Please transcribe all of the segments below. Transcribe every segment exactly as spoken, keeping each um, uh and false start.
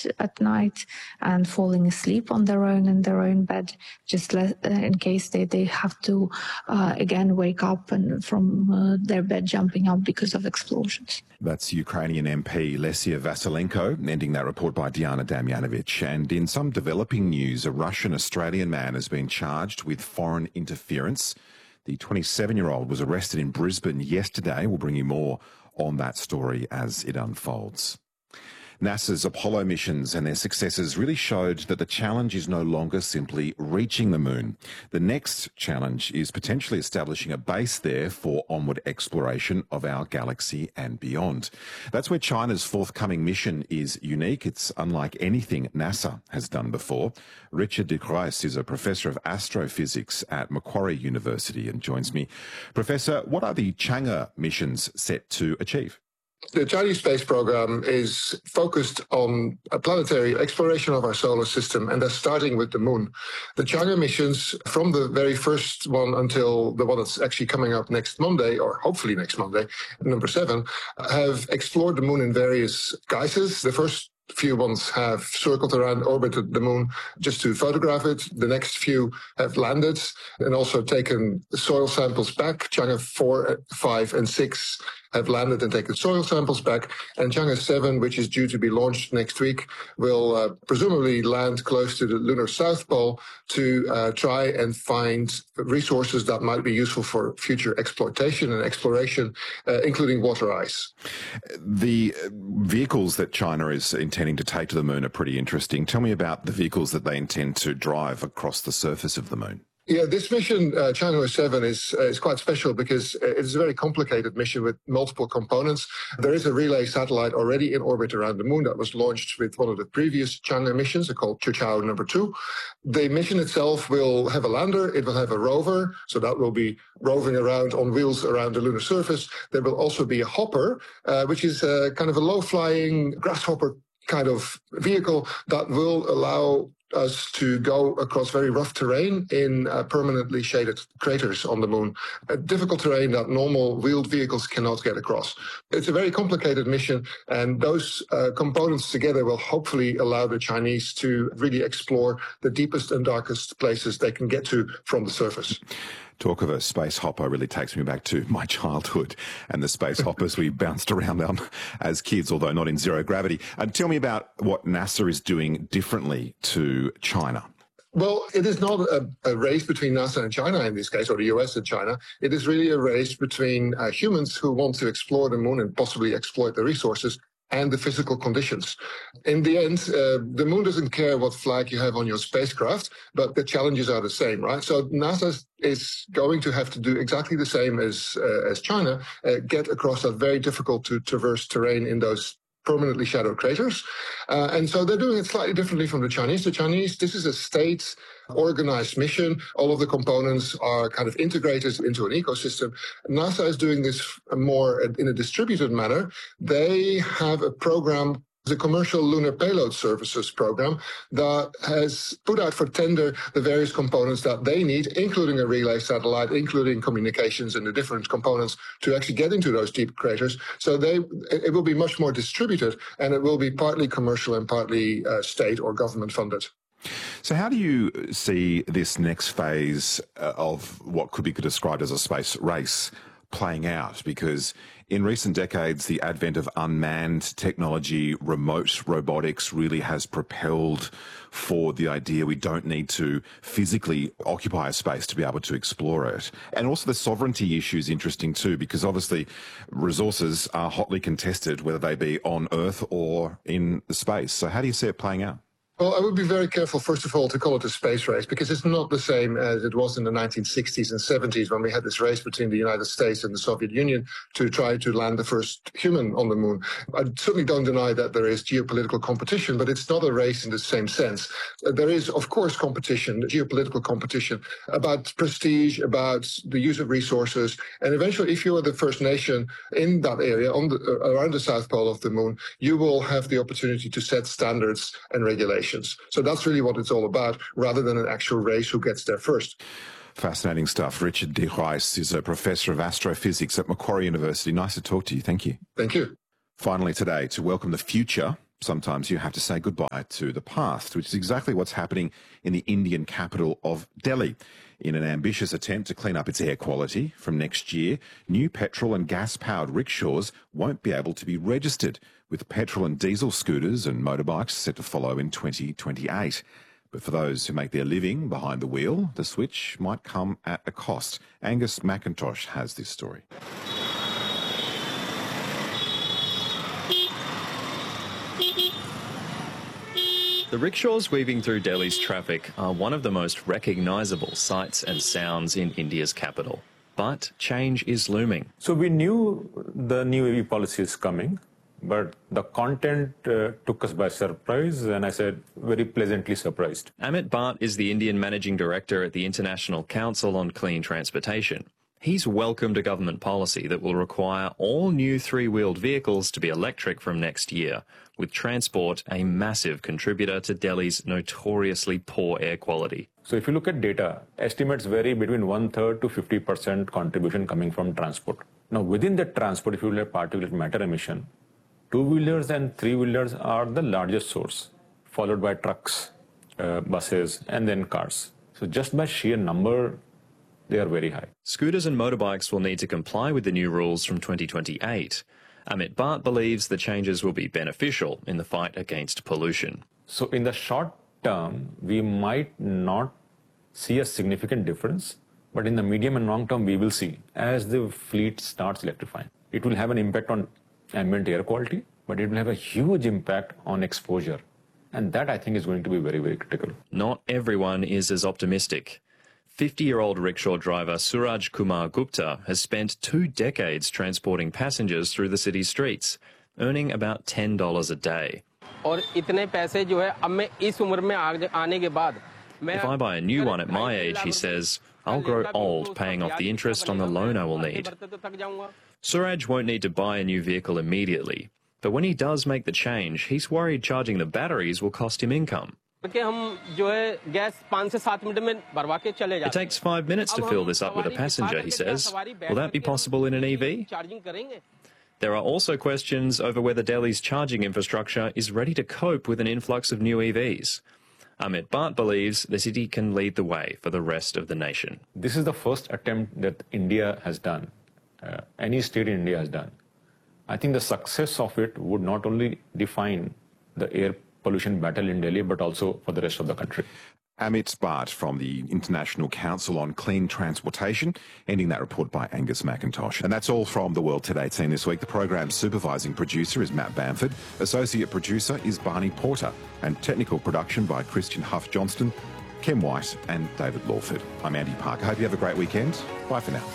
at night and falling asleep on their own in their own bed, just le- uh, in case they, they have to uh, again wake up and from uh, their bed jumping up because of explosions. That's Ukrainian M P Lesia Vasilenko, ending that report by Diana Damjanovic. And in some developing news, a Russian-Australian man has been charged with foreign interference. The twenty-seven-year-old was arrested in Brisbane yesterday. We'll bring you more on that story as it unfolds. NASA's Apollo missions and their successes really showed that the challenge is no longer simply reaching the moon. The next challenge is potentially establishing a base there for onward exploration of our galaxy and beyond. That's where China's forthcoming mission is unique. It's unlike anything NASA has done before. Richard de Groys is a professor of astrophysics at Macquarie University and joins me. Professor, what are the Chang'e missions set to achieve? The Chinese space program is focused on a planetary exploration of our solar system, and that's starting with the moon. The Chang'e missions, from the very first one until the one that's actually coming up next Monday, or hopefully next Monday, number seven, have explored the moon in various guises. The first few ones have circled around, orbited the moon just to photograph it. The next few have landed and also taken soil samples back. Chang'e four, five, and six have landed and taken soil samples back. And Chang'e seven, which is due to be launched next week, will uh, presumably land close to the lunar South Pole to uh, try and find resources that might be useful for future exploitation and exploration, uh, including water ice. The vehicles that China is intending to take to the moon are pretty interesting. Tell me about the vehicles that they intend to drive across the surface of the moon. Yeah, this mission, uh, Chang'e seven, is uh, is quite special because it's a very complicated mission with multiple components. There is a relay satellite already in orbit around the moon that was launched with one of the previous Chang'e missions, called Quqiao number two. The mission itself will have a lander. It will have a rover, so that will be roving around on wheels around the lunar surface. There will also be a hopper, uh, which is a kind of a low-flying grasshopper kind of vehicle that will allow us to go across very rough terrain in uh, permanently shaded craters on the moon, a difficult terrain that normal wheeled vehicles cannot get across. It's a very complicated mission, and those uh, components together will hopefully allow the Chinese to really explore the deepest and darkest places they can get to from the surface. Talk of a space hopper really takes me back to my childhood and the space hoppers we bounced around on as kids, although not in zero gravity. And tell me about what NASA is doing differently to China. Well, it is not a, a race between NASA and China in this case, or the U S and China. It is really a race between uh, humans who want to explore the moon and possibly exploit the resources, and the physical conditions. In the end, uh, the moon doesn't care what flag you have on your spacecraft, but the challenges are the same, right? So NASA is going to have to do exactly the same as uh, as China, uh, get across that very difficult to traverse terrain in those permanently shadowed craters. Uh, and so they're doing it slightly differently from the Chinese. The Chinese, this is a state organized mission. All of the components are kind of integrated into an ecosystem. NASA is doing this more in a distributed manner. They have a program, the Commercial Lunar Payload Services program, that has put out for tender the various components that they need, including a relay satellite, including communications and the different components to actually get into those deep craters. So they, it will be much more distributed, and it will be partly commercial and partly uh, state or government funded. So how do you see this next phase of what could be described as a space race playing out? Because in recent decades, the advent of unmanned technology, remote robotics really has propelled forward the idea we don't need to physically occupy a space to be able to explore it. And also the sovereignty issue is interesting too, because obviously resources are hotly contested, whether they be on Earth or in space. So how do you see it playing out? Well, I would be very careful, first of all, to call it a space race, because it's not the same as it was in the nineteen sixties and seventies when we had this race between the United States and the Soviet Union to try to land the first human on the moon. I certainly don't deny that there is geopolitical competition, but it's not a race in the same sense. There is, of course, competition, geopolitical competition about prestige, about the use of resources. And eventually, if you are the first nation in that area, on the, around the South Pole of the moon, you will have the opportunity to set standards and regulations. So that's really what it's all about, rather than an actual race who gets there first. Fascinating stuff. Richard de Groys is a professor of astrophysics at Macquarie University. Nice to talk to you. Thank you. Thank you. Finally today, to welcome the future sometimes you have to say goodbye to the past, which is exactly what's happening in the Indian capital of Delhi. In an ambitious attempt to clean up its air quality, from next year, new petrol and gas-powered rickshaws won't be able to be registered, with petrol and diesel scooters and motorbikes set to follow in twenty twenty-eight. But for those who make their living behind the wheel, the switch might come at a cost. Angus McIntosh has this story. The rickshaws weaving through Delhi's traffic are one of the most recognisable sights and sounds in India's capital. But change is looming. So we knew the new E V policy is coming, but the content uh, took us by surprise, and I said very pleasantly surprised. Amit Bhatt is the Indian Managing Director at the International Council on Clean Transportation. He's welcomed a government policy that will require all new three-wheeled vehicles to be electric from next year, with transport a massive contributor to Delhi's notoriously poor air quality. So if you look at data, estimates vary between one-third to fifty percent contribution coming from transport. Now, within that transport, if you look at particulate matter emission, two-wheelers and three-wheelers are the largest source, followed by trucks, uh, buses, and then cars. So just by sheer number, they are very high. Scooters and motorbikes will need to comply with the new rules from twenty twenty-eight. Amit Bhatt believes the changes will be beneficial in the fight against pollution. So in the short term, we might not see a significant difference, but in the medium and long term, we will see as the fleet starts electrifying. It will have an impact on ambient air quality, but it will have a huge impact on exposure. And that, I think, is going to be very, very critical. Not everyone is as optimistic. fifty-year-old rickshaw driver Suraj Kumar Gupta has spent two decades transporting passengers through the city's streets, earning about ten dollars a day. If I buy a new one at my age, he says, I'll grow old paying off the interest on the loan I will need. Suraj won't need to buy a new vehicle immediately, but when he does make the change, he's worried charging the batteries will cost him income. It takes five minutes to fill this up with a passenger, he says. Will that be possible in an E V? There are also questions over whether Delhi's charging infrastructure is ready to cope with an influx of new E Vs. Amit Bhatt believes the city can lead the way for the rest of the nation. This is the first attempt that India has done, uh, any state in India has done. I think the success of it would not only define the air pollution battle in Delhi, but also for the rest of the country. Amit Bhatt from the International Council on Clean Transportation, ending that report by Angus McIntosh. And that's all from the World Today team this week. The program's supervising producer is Matt Bamford, associate producer is Barney Porter, and technical production by Christian Huff Johnston, Ken White and David Lawford. I'm Andy Parker. Hope you have a great weekend. Bye for now.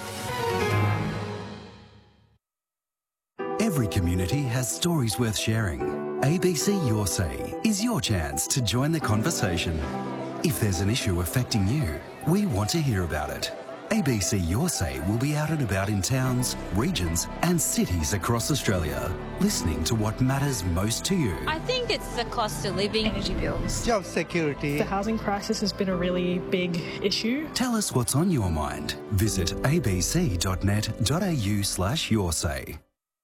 Every community has stories worth sharing. A B C Your Say is your chance to join the conversation. If there's an issue affecting you, we want to hear about it. A B C Your Say will be out and about in towns, regions and cities across Australia, listening to what matters most to you. I think it's the cost of living. Energy bills. Job security. The housing crisis has been a really big issue. Tell us what's on your mind. Visit abc.net.au slash your say.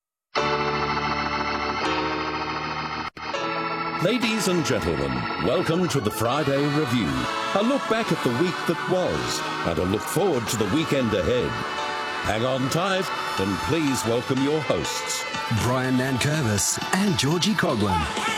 Ladies and gentlemen, welcome to the Friday Review. A look back at the week that was and a look forward to the weekend ahead. Hang on tight and please welcome your hosts, Brian Nankervis and Georgie Coughlin.